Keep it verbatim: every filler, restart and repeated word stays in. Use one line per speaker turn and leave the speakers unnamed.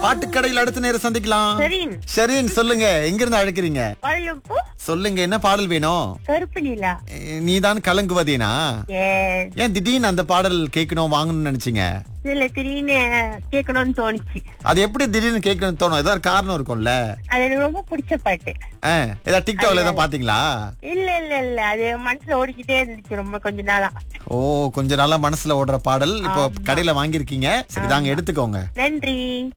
பாட்டுக்கடையில் அடுத்த நேரம் சந்திக்கலாம்.
சரின்
ஷெரீன் சொல்லுங்க, எங்க இருந்து அழைக்கிறீங்க?
பழுப்பு
சொல்லுங்க, என்ன பாடல் வேணும்?
கருப்பு நிலா.
எ, நீதான் கலங்குவதேனா?
Yes.
ஏன் திடீர்னு அந்த பாடல் கேட்கணும் வாங்கணும்னு நினைச்சீங்க?
இல்ல திடீர்னு கேட்கணும்னு தோணுச்சு.
அது எப்படி திடீர்னு கேட்கணும்னு தோணும்? ஏதாவது காரணம் இருக்கும்ல?
அது எனக்கு ரொம்ப பிடிச்ச பாட்டு.
ஆ, ஏதாவது டிக்டாக்ல ஏதாவது பாத்தீங்களா?
இல்ல இல்ல இல்ல அது மனசுல ஓடிக்கிட்டே இருந்துச்சு ரொம்ப கொஞ்ச நாளா.
ஓ, கொஞ்ச நாளா மனசுல ஓடுற பாடல் இப்போ கடையில வாங்கிருக்கீங்க. சரி, தாங்க எடுத்துக்கோங்க.
நன்றி.